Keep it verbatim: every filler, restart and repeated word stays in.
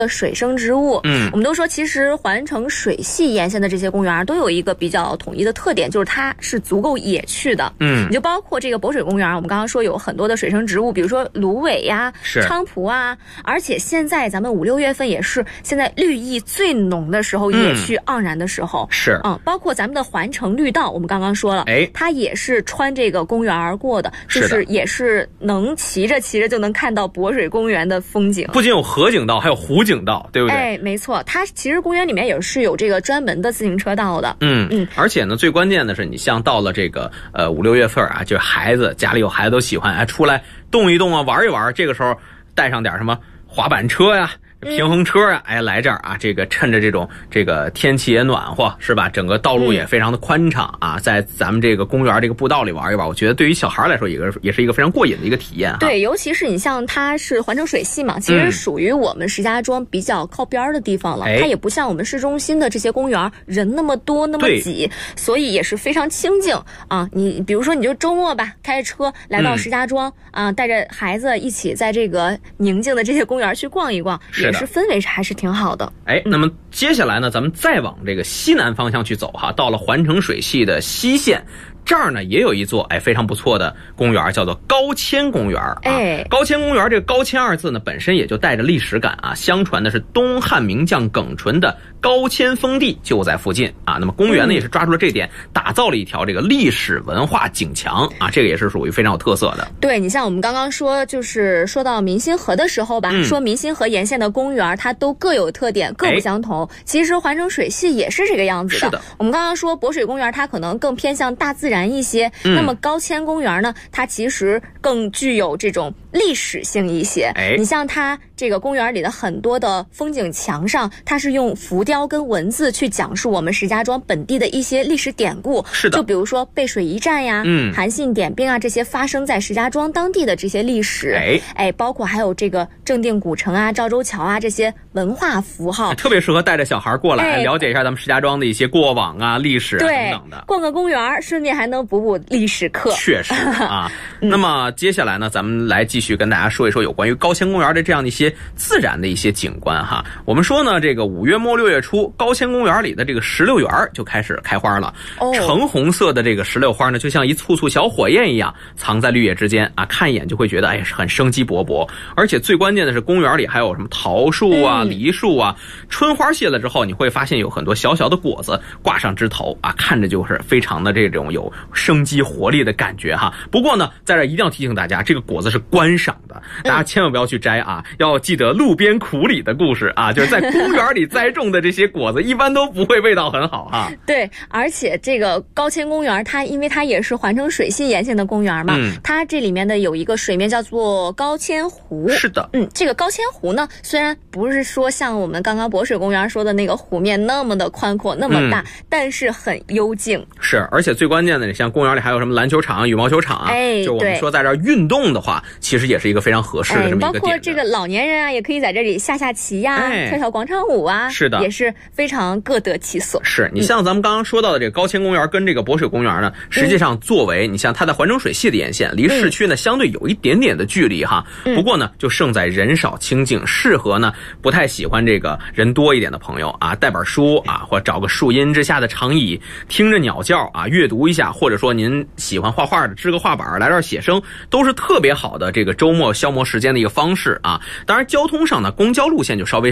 水生植物。 嗯， 我们都说其实环城水系沿线的这些公园都有一个比较统一的特点，就是它是足够野趣的。 嗯， 你就包括这个博水公园，我们刚刚说有很多的水生植物，比如说芦苇呀、菖蒲啊，而且现在咱们五六月份也是现在绿意最浓的时候，野趣盎然的时候。 嗯、是嗯，包括咱们的环城绿道，我们刚刚说了， 哎， 它也是穿这个公园而过的，就是也是能骑着骑着就能看到博水公园的风景。 不仅有河景道，还有湖景道，对不对？ 哎，没错，它其实公园里面也是有这个专门的自行车道的。 嗯嗯，而且呢，最关键的是，你像到了这个呃五六月份啊，就是孩子家里有孩子都喜欢哎出来动一动啊，玩一玩。这个时候带上点什么滑板车呀、平衡车啊，哎，来这儿啊，这个趁着这种这个天气也暖和，是吧？整个道路也非常的宽敞啊，在咱们这个公园这个步道里玩一玩，我觉得对于小孩来说，也是也是一个非常过瘾的一个体验哈。 对，尤其是你像它是环城水系嘛，其实属于我们石家庄比较靠边的地方了， 嗯、 它也不像我们市中心的这些公园人那么多那么挤，所以也是非常清静啊。你比如说，你就周末吧，开着车来到石家庄、嗯、啊，带着孩子一起在这个宁静的这些公园去逛一逛，也是氛围还是挺好的。 哎，那么接下来呢，咱们再往这个西南方向去走哈，到了环城水系的西线。这儿呢也有一座哎非常不错的公园，叫做高千公园啊。 哎， 高千公园这个高千二字呢，本身也就带着历史感啊。相传的是东汉名将耿纯的高千封地就在附近啊。那么公园呢、嗯、也是抓住了这点，打造了一条这个历史文化景墙啊，这个也是属于非常有特色的。 对，你像我们刚刚说，就是说到明星河的时候吧，嗯、说明星河沿线的公园它都各有特点，各不相同。哎、其实环城水系也是这个样子的。 是的， 我们刚刚说博水公园它可能更偏向大自然一些，嗯、那么高千公园呢，它其实更具有这种历史性一些。 哎， 你像它这个公园里的很多的风景墙上，它是用浮雕跟文字去讲述我们石家庄本地的一些历史典故。 是的， 就比如说背水一战呀， 嗯， 韩信点兵啊，这些发生在石家庄当地的这些历史。 哎哎，包括还有这个正定古城啊、赵州桥啊这些文化符号， 特别适合带着小孩过来、哎、了解一下咱们石家庄的一些过往啊、历史啊等等的。 逛个公园，顺便还能补补历史课。 确实啊。那么接下来呢，咱们来继续跟大家说一说有关于高千公园的这样的一些自然的一些景观哈。我们说呢，这个五月末六月初，高千公园里的这个石榴园就开始开花了。哦，橙红色的这个石榴花呢，就像一簇簇小火焰一样，藏在绿叶之间啊，看一眼就会觉得哎，很生机勃勃。而且最关键的是，公园里还有什么桃树啊、梨树啊，春花谢了之后，你会发现有很多小小的果子挂上枝头啊，看着就是非常的这种有生机活力的感觉哈。不过呢，在这一定要提醒大家，这个果子是观赏的，大家千万不要去摘啊，要记得路边苦里的故事啊，就是在公园里栽种的这些果子一般都不会味道很好哈。 对，而且这个高千公园它因为它也是环城水系沿线的公园嘛、嗯、它这里面的有一个水面叫做高千湖。 是的， 嗯，这个高千湖呢，虽然不是说像我们刚刚博水公园说的那个湖面那么的宽阔那么大、嗯、但是很幽静。 是，而且最关键的，你像公园里还有什么篮球场、羽毛球场啊， 哎， 就我们说在这儿运动的话，其实也是一个非常合适的这么一个点、哎、 包括这个老年人啊，也可以在这里下下棋呀、啊哎、跳跳广场舞啊。 是的， 也是非常各得其所。 是，你像咱们刚刚说到的这个高千公园跟这个博水公园呢，实际上作为你像它在环城水系的沿线，离市区呢相对有一点点的距离哈。不过呢，就胜在人少清静，适合呢不太喜欢这个人多一点的朋友啊，带本书啊，或找个树荫之下的长椅，听着鸟叫啊，阅读一下，或者说您喜欢画画的，支个画板来这儿写生，都是特别好的这个周末消磨时间的一个方式啊。当然，交通上呢，公交路线就稍微